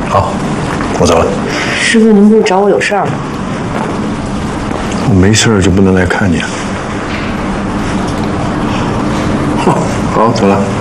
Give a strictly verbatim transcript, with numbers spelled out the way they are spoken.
好，我走了。 师傅，您不是找我有事儿吗？ 我没事儿就不能来看你啊。好，走了。